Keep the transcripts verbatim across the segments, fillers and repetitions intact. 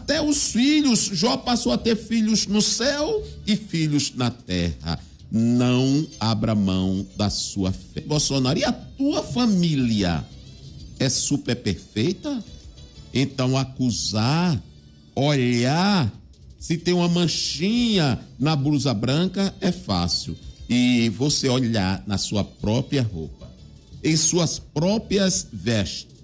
até os filhos. Jó passou a ter filhos no céu e filhos na terra. Não abra mão da sua fé. Bolsonaro, e a tua família é super perfeita? Então acusar, olhar, se tem uma manchinha na blusa branca é fácil. E você olhar na sua própria roupa, em suas próprias vestes.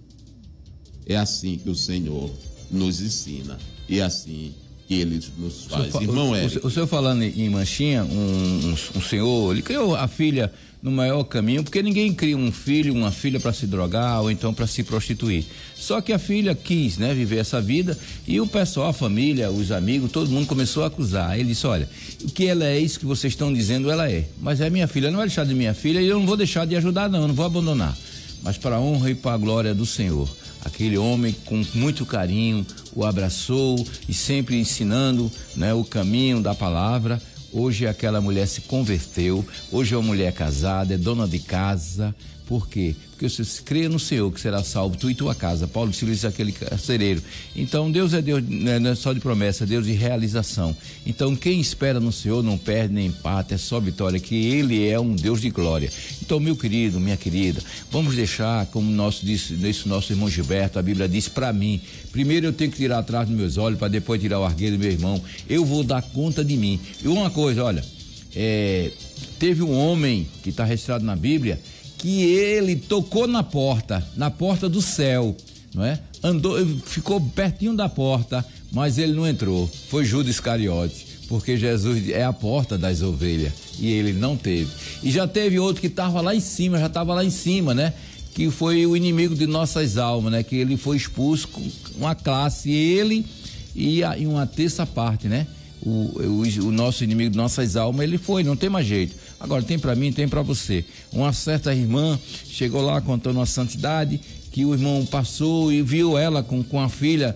É assim que o Senhor nos ensina e é assim que ele nos faz. O Irmão o, Érico. O, o senhor falando em manchinha, um, um, um senhor, ele criou a filha no maior caminho, porque ninguém cria um filho, uma filha para se drogar ou então para se prostituir. Só que a filha quis, né, viver essa vida e o pessoal, a família, os amigos, todo mundo começou a acusar. Ele disse, olha, o que ela é isso que vocês estão dizendo, ela é. Mas é minha filha, não vai deixar de minha filha e eu não vou deixar de ajudar não, eu não vou abandonar. Mas para a honra e para a glória do Senhor. Aquele homem com muito carinho o abraçou e sempre ensinando, né, o caminho da palavra. Hoje aquela mulher se converteu, hoje é uma mulher casada, é dona de casa. Por quê? Porque você crê no Senhor que será salvo, tu e tua casa. Paulo disse aquele carcereiro. Então Deus é Deus, não é só de promessa, é Deus de realização. Então quem espera no Senhor não perde nem empata, é só vitória, que Ele é um Deus de glória. Então, meu querido, minha querida, vamos deixar, como nosso, disse, disse nosso irmão Gilberto, a Bíblia diz para mim, primeiro eu tenho que tirar atrás dos meus olhos, para depois tirar o argueiro do meu irmão. Eu vou dar conta de mim. E uma coisa, olha, é, teve um homem que está registrado na Bíblia, que ele tocou na porta, na porta do céu, não é? Andou, ficou pertinho da porta, mas ele não entrou. Foi Judas Iscariote, porque Jesus é a porta das ovelhas e ele não teve. E já teve outro que estava lá em cima, já estava lá em cima, né? Que foi o inimigo de nossas almas, né? Que ele foi expulso com uma classe, ele e, a, e uma terça parte, né? O, o, o nosso inimigo de nossas almas, ele foi, não tem mais jeito. Agora tem para mim, tem para você. Uma certa irmã chegou lá contando uma santidade, que o irmão passou e viu ela com, com a filha